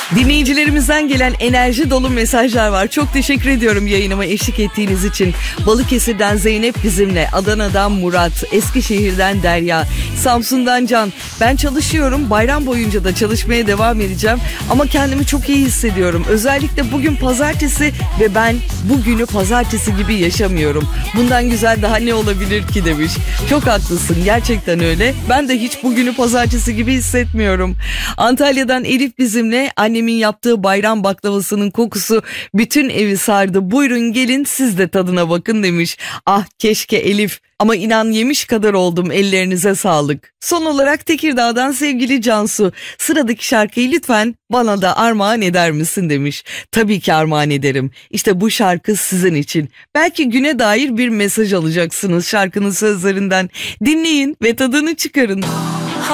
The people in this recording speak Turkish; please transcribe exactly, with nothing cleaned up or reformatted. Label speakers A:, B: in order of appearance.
A: Dinleyicilerimizden gelen enerji dolu mesajlar var. Çok teşekkür ediyorum yayınıma eşlik ettiğiniz için. Balıkesir'den Zeynep bizimle, Adana'dan Murat, Eskişehir'den Derya, Samsun'dan Can. Ben çalışıyorum, bayram boyunca da çalışmaya devam edeceğim ama kendimi çok iyi hissediyorum. Özellikle bugün pazartesi ve ben bugünü pazartesi gibi yaşamıyorum. Bundan güzel daha ne olabilir ki demiş. Çok haklısın, gerçekten öyle. Ben de hiç bugünü pazartesi gibi hissetmiyorum. Antalya'dan Elif bizimle. Annemin yaptığı bayram baklavasının kokusu bütün evi sardı. Buyurun gelin siz de tadına bakın demiş. Ah keşke Elif, ama inan yemiş kadar oldum, ellerinize sağlık. Son olarak Tekirdağ'dan sevgili Cansu, sıradaki şarkıyı lütfen bana da armağan eder misin demiş. Tabii ki armağan ederim. İşte bu şarkı sizin için. Belki güne dair bir mesaj alacaksınız şarkının sözlerinden. Dinleyin ve tadını çıkarın.